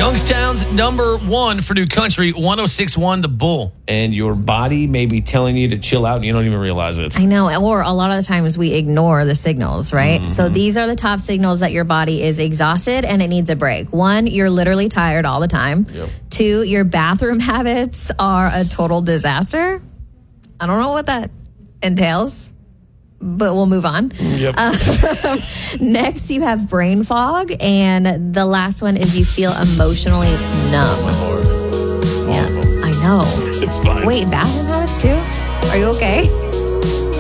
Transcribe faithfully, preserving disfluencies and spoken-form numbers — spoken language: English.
Youngstown's number one for new country, one oh six point one The Bull. And your body may be telling you to chill out and you don't even realize it. I know. Or a lot of the times we ignore the signals, right? Mm-hmm. So these are the top signals that your body is exhausted and it needs a break. One, you're literally tired all the time. Yep. Two, your bathroom habits are a total disaster. I don't know what that entails, but we'll move on. Yep. Uh, next, you have brain fog. And the last one is you feel emotionally numb. Oh, my Lord. Yeah, I know. It's fine. Wait, bathroom habits too? Are you okay?